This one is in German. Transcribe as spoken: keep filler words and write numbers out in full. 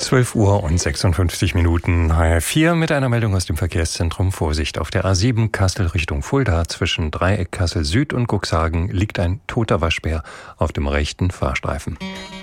zwölf Uhr und sechsundfünfzig Minuten, H R vier mit einer Meldung aus dem Verkehrszentrum. Vorsicht, auf der A sieben Kassel Richtung Fulda zwischen Dreieck Kassel Süd und Cuxhagen liegt ein toter Waschbär auf dem rechten Fahrstreifen.